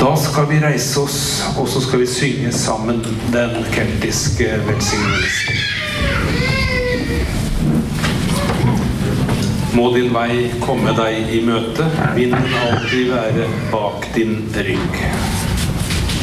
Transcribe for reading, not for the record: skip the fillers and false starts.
Da skal vi reise oss, og så skal vi synge sammen den keltiske velsignelsen. Må din vei komme deg i møte, vinden alltid være bak din rygg.